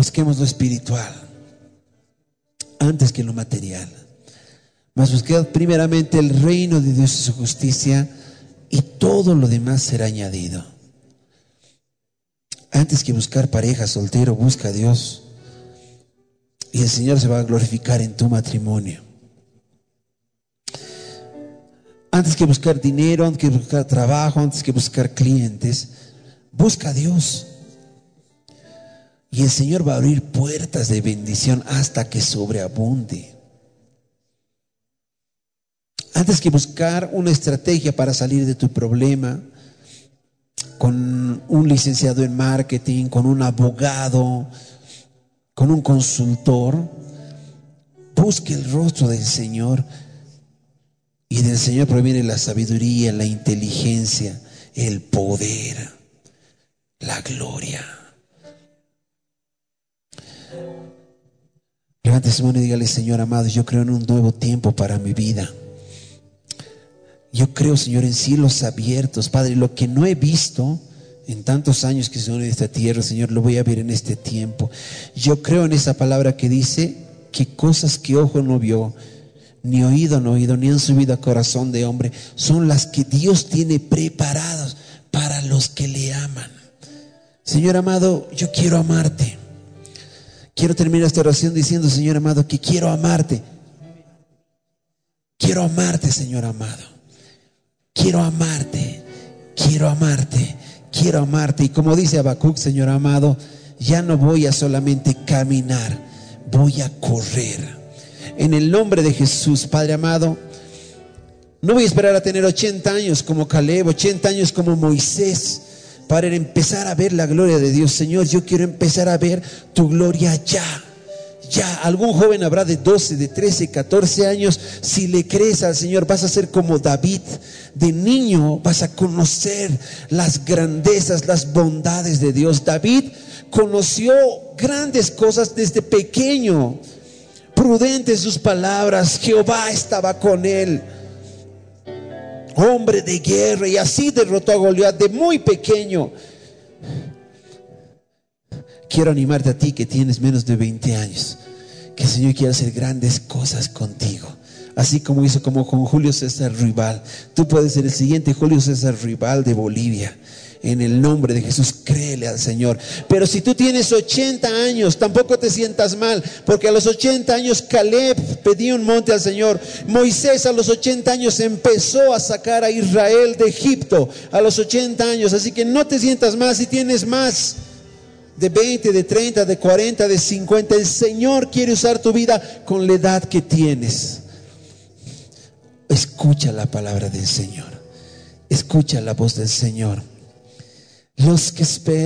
Busquemos lo espiritual antes que lo material. Mas buscad primeramente el reino de Dios y su justicia, y todo lo demás será añadido. Antes que buscar pareja, soltero, busca a Dios, y el Señor se va a glorificar en tu matrimonio. Antes que buscar dinero, antes que buscar trabajo, antes que buscar clientes, busca a Dios. Y el Señor va a abrir puertas de bendición hasta que sobreabunde. Antes que buscar una estrategia para salir de tu problema, con un licenciado en marketing, con un abogado, con un consultor, busque el rostro del Señor. Y del Señor proviene la sabiduría, la inteligencia, el poder, la gloria. Levante su mano y dígale: Señor amado, yo creo en un nuevo tiempo para mi vida. Yo creo, Señor, en cielos abiertos. Padre, lo que no he visto en tantos años que son en esta tierra, Señor, lo voy a ver en este tiempo. Yo creo en esa palabra que dice que cosas que ojo no vio, ni oído no oído, ni han subido a corazón de hombre, son las que Dios tiene preparadas para los que le aman. Señor amado, yo quiero amarte. Quiero terminar esta oración diciendo: Señor amado, que quiero amarte. Quiero amarte, Señor amado. Quiero amarte, quiero amarte, quiero amarte. Y como dice Habacuc, Señor amado, ya no voy a solamente caminar, voy a correr. En el nombre de Jesús, Padre amado, no voy a esperar a tener 80 años como Caleb, 80 años como Moisés, para empezar a ver la gloria de Dios. Señor, yo quiero empezar a ver tu gloria ya. Ya, algún joven habrá de 12, de 13, 14 años. Si le crees al Señor, vas a ser como David. De niño vas a conocer las grandezas, las bondades de Dios. David conoció grandes cosas desde pequeño. Prudente en sus palabras, Jehová estaba con él. Hombre de guerra, y así derrotó a Goliat de muy pequeño. Quiero animarte a ti que tienes menos de 20 años, que el Señor quiere hacer grandes cosas contigo, así como hizo como con Julio César Ruibal. Tú puedes ser el siguiente Julio César Ruibal de Bolivia. En el nombre de Jesús, créele al Señor. Pero si tú tienes 80 años, tampoco te sientas mal, porque a los 80 años Caleb pedía un monte al Señor. Moisés a los 80 años empezó a sacar a Israel de Egipto a los 80 años. Así que no te sientas mal si tienes más de 20, de 30, de 40, de 50. El Señor quiere usar tu vida con la edad que tienes. Escucha la palabra del Señor. Escucha la voz del Señor. Los que esperan